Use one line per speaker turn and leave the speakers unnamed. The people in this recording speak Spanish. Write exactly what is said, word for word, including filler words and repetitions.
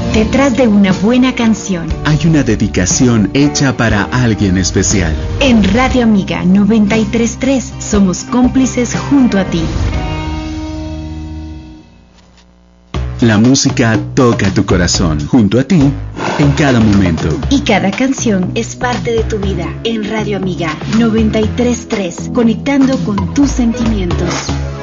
Detrás de una buena canción
hay una dedicación hecha para alguien especial.
En Radio Amiga noventa y tres punto tres somos cómplices junto a ti.
La música toca tu corazón, junto a ti, en cada momento.
Y cada canción es parte de tu vida. En Radio Amiga noventa y tres punto tres, conectando con tus sentimientos.